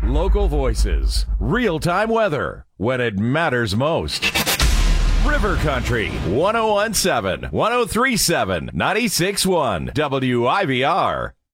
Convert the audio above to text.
Local voices, real-time weather when it matters most. River Country 1017, 1037, 961 WIVR.